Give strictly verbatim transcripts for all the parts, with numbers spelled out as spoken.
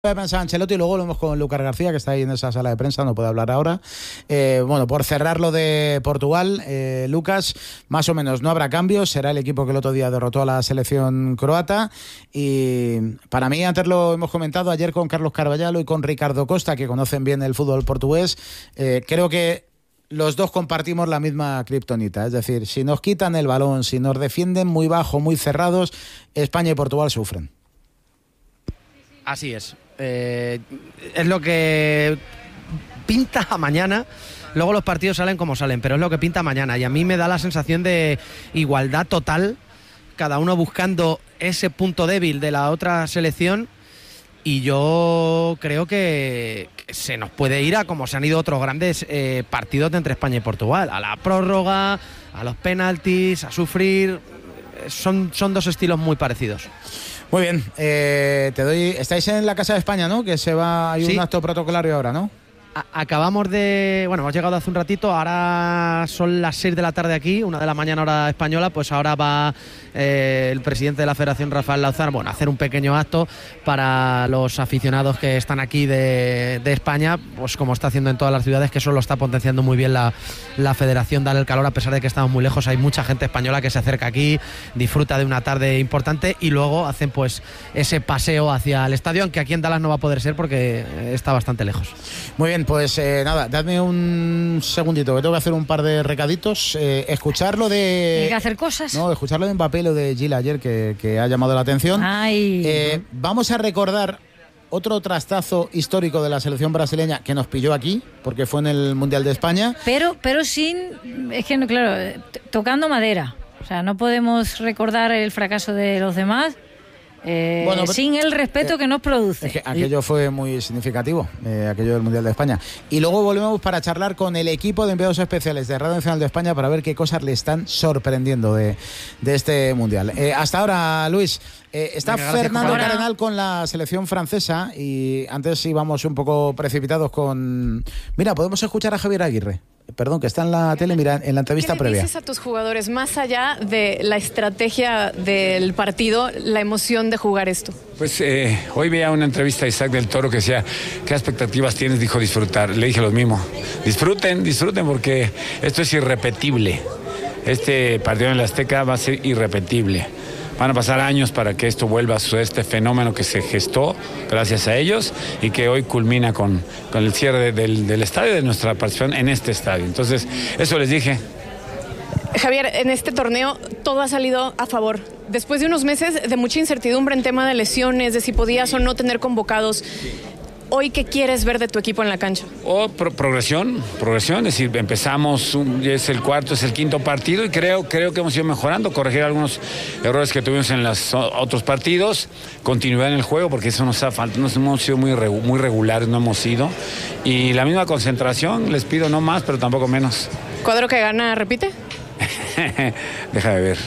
de prensa de Ancelotti y luego lo vemos con Lucas García, que está ahí en esa sala de prensa, no puede hablar ahora. Eh, bueno, por cerrar lo de Portugal, eh, Lucas, más o menos no habrá cambios, será el equipo que el otro día derrotó a la selección croata y para mí, antes lo hemos comentado ayer con Carlos Carvalhalo y con Ricardo Costa, que conocen bien el fútbol portugués, eh, creo que los dos compartimos la misma kriptonita, es decir, si nos quitan el balón, si nos defienden muy bajo, muy cerrados, España y Portugal sufren. Así es. Eh, es lo que pinta a mañana. Luego los partidos salen como salen, pero es lo que pinta mañana. Y a mí me da la sensación de igualdad total, cada uno buscando ese punto débil de la otra selección. Y yo creo que se nos puede ir a como se han ido otros grandes eh, partidos de entre España y Portugal. A la prórroga, a los penaltis, a sufrir. Son, son dos estilos muy parecidos. Muy bien, eh, te doy. Estáis en la Casa de España, ¿no? Que se va, hay un sí. acto protocolario ahora, ¿no? A- acabamos de, bueno, hemos llegado hace un ratito, ahora son las seis de la tarde aquí, una de la mañana hora española, pues ahora va eh, el presidente de la Federación, Rafael Lauzar, bueno, a hacer un pequeño acto para los aficionados que están aquí de, de España, pues como está haciendo en todas las ciudades, que eso lo está potenciando muy bien la, la Federación, darle el calor a pesar de que estamos muy lejos. Hay mucha gente española que se acerca aquí, disfruta de una tarde importante y luego hacen pues ese paseo hacia el estadio, aunque aquí en Dallas no va a poder ser porque está bastante lejos. Muy bien, pues eh, nada, dadme un segundito, que tengo que hacer un par de recaditos. Eh, escuchar lo de... Hay que hacer cosas. No, escuchar lo de Mbappé y lo de Gil ayer, que, que ha llamado la atención. Ay. Eh, vamos a recordar otro trastazo histórico de la selección brasileña que nos pilló aquí, porque fue en el Mundial de España. Pero, pero sin... Es que, no, claro, t- tocando madera. O sea, no podemos recordar el fracaso de los demás... Eh, bueno, pero, sin el respeto eh, que nos produce. Es que aquello fue muy significativo, eh, aquello del Mundial de España. Y luego volvemos para charlar con el equipo de enviados especiales de Radio Nacional de España para ver qué cosas le están sorprendiendo de, de este Mundial. Eh, hasta ahora, Luis, eh, está Venga, Fernando Carenal con la selección francesa y antes íbamos un poco precipitados con... Mira, podemos escuchar a Javier Aguirre. Perdón, que está en la tele, mira, en la entrevista previa. ¿Qué le dices a tus jugadores, más allá de la estrategia del partido, la emoción de jugar esto? Pues eh, hoy veía una entrevista de Isaac del Toro que decía, ¿qué expectativas tienes? Dijo disfrutar. Le dije lo mismo. Disfruten, disfruten porque esto es irrepetible. Este partido en el Azteca va a ser irrepetible. Van a pasar años para que esto vuelva a suceder, este fenómeno que se gestó gracias a ellos y que hoy culmina con, con el cierre del, del estadio, de nuestra participación en este estadio. Entonces, eso les dije. Javier, en este torneo todo ha salido a favor. Después de unos meses de mucha incertidumbre en tema de lesiones, de si podías o no tener convocados, ¿hoy qué quieres ver de tu equipo en la cancha? Oh, pro- progresión, progresión, es decir, empezamos, un, es el cuarto, es el quinto partido y creo, creo que hemos ido mejorando, corregir algunos errores que tuvimos en los otros partidos, continuidad en el juego, porque eso nos ha faltado, nos hemos sido muy, regu- muy regulares, no hemos sido, y la misma concentración, les pido no más, pero tampoco menos. ¿Cuadro que gana, repite? Deja de ver.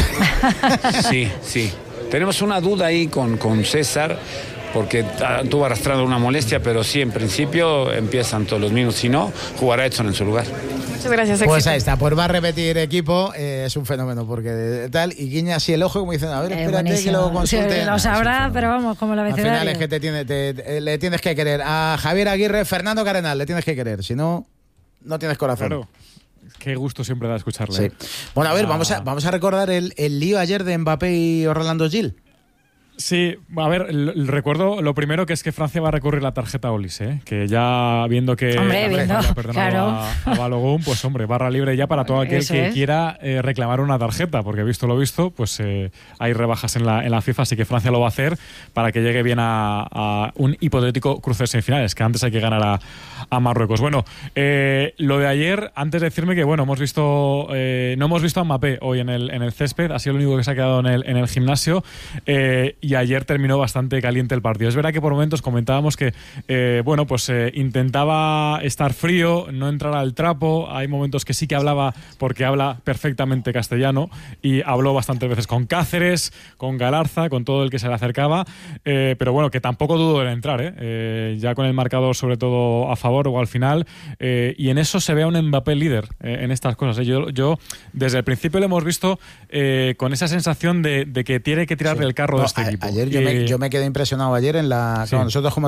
Sí, sí. Tenemos una duda ahí con, con César, porque tuvo arrastrando una molestia, pero sí, en principio empiezan todos los mismos. Si no, jugará Edson en su lugar. Muchas gracias. Pues ahí está, pues va a repetir equipo, eh, es un fenómeno, porque tal, y guiña así el ojo como diciendo, a ver, espérate eh, que lo consulte. Sí, lo sabrá, pero vamos, como la abecedario. Al final es que te tiene, te, te, le tienes que querer. A Javier Aguirre, Fernando Carenal, le tienes que querer, si no, no tienes corazón. Claro. Qué gusto siempre da escucharle. Sí. Bueno, a ver, ah. vamos a vamos a recordar el, el lío ayer de Mbappé y Orlando Gil. Sí, a ver, l- recuerdo lo primero que es que Francia va a recurrir la tarjeta Olis, ¿eh? Que ya viendo que hombre, viendo, ha perdonado claro. a, a Balogun, pues hombre, barra libre ya para todo aquel Eso que es. quiera eh, reclamar una tarjeta, porque visto lo visto, pues eh, hay rebajas en la, en la FIFA, así que Francia lo va a hacer para que llegue bien a, a un hipotético cruce de semifinales, que antes hay que ganar a, a Marruecos. Bueno, eh, lo de ayer, antes de decirme que bueno, hemos visto, eh, no hemos visto a Mbappé hoy en el, en el césped, ha sido lo único que se ha quedado en el, en el gimnasio, eh, y ayer terminó bastante caliente el partido. Es verdad que por momentos comentábamos que eh, bueno, pues eh, intentaba estar frío, no entrar al trapo. Hay momentos que sí que hablaba, porque habla perfectamente castellano, y habló bastantes veces con Cáceres, con Galarza, con todo el que se le acercaba, eh, pero bueno, que tampoco dudo en entrar, ¿eh? Eh, ya con el marcador sobre todo a favor o al final, eh, y en eso se ve a un Mbappé líder, eh, en estas cosas, ¿eh? Yo, yo desde el principio lo hemos visto eh, con esa sensación de, de que tiene que tirarle sí. el carro no, de este equipo. equipo. Ayer yo, y... me, yo me quedé impresionado ayer en la... Sí. Claro, nosotros como